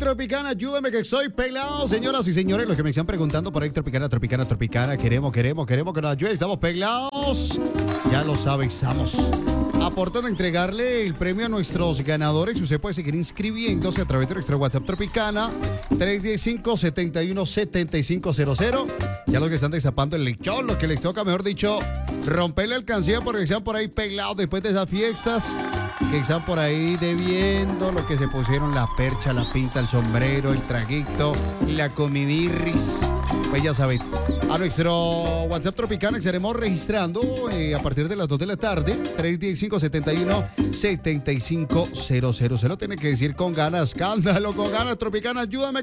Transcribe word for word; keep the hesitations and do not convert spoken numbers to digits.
Tropicana, ayúdame que soy pelado. Señoras y señores, los que me están preguntando por ahí, Tropicana, Tropicana, Tropicana, queremos, queremos, queremos que nos ayude. Estamos pelados. Ya lo sabe, estamos aportando a entregarle el premio a nuestros ganadores. Usted puede seguir inscribiéndose a través de nuestro WhatsApp Tropicana tres uno cinco, siete uno siete cinco cero cero. Ya los que están destapando el lechón, los que les toca, mejor dicho, romperle alcancía porque están por ahí pelados después de esas fiestas, que están por ahí debiendo, lo que se pusieron la percha, la pinta, el sombrero, el traguito, la comidirris. Pues ya saben, a nuestro WhatsApp Tropicana estaremos registrando eh, a partir de las dos de la tarde, tres uno cinco, siete uno siete cinco cero cero. Se lo tiene que decir con ganas, cándalo, con ganas, Tropicana, ayúdame.